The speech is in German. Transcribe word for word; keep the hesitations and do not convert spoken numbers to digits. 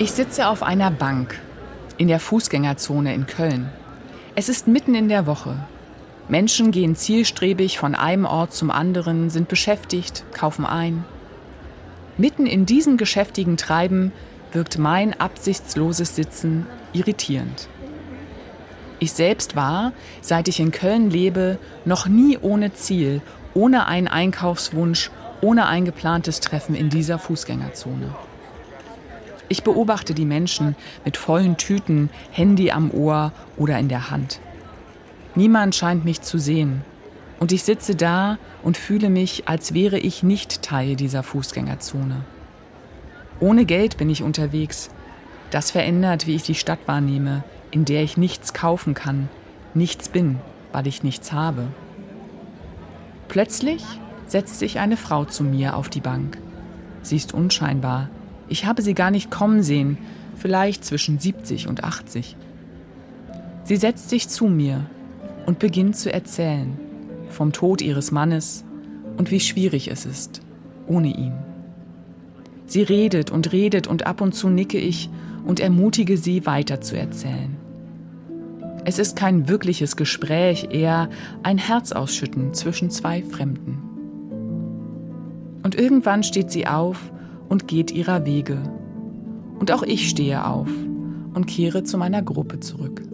Ich sitze auf einer Bank in der Fußgängerzone in Köln. Es ist mitten in der Woche. Menschen gehen zielstrebig von einem Ort zum anderen, sind beschäftigt, kaufen ein. Mitten in diesem geschäftigen Treiben wirkt mein absichtsloses Sitzen irritierend. Ich selbst war, seit ich in Köln lebe, noch nie ohne Ziel, ohne einen Einkaufswunsch, ohne ein geplantes Treffen in dieser Fußgängerzone. Ich beobachte die Menschen mit vollen Tüten, Handy am Ohr oder in der Hand. Niemand scheint mich zu sehen. Und ich sitze da und fühle mich, als wäre ich nicht Teil dieser Fußgängerzone. Ohne Geld bin ich unterwegs. Das verändert, wie ich die Stadt wahrnehme, in der ich nichts kaufen kann, nichts bin, weil ich nichts habe. Plötzlich setzt sich eine Frau zu mir auf die Bank. Sie ist unscheinbar. Ich habe sie gar nicht kommen sehen, vielleicht zwischen siebzig und achtzig. Sie setzt sich zu mir und beginnt zu erzählen vom Tod ihres Mannes und wie schwierig es ist, ohne ihn. Sie redet und redet und ab und zu nicke ich und ermutige sie, weiter zu erzählen. Es ist kein wirkliches Gespräch, eher ein Herzausschütten zwischen zwei Fremden. Und irgendwann steht sie auf und geht ihrer Wege. Und auch ich stehe auf und kehre zu meiner Gruppe zurück.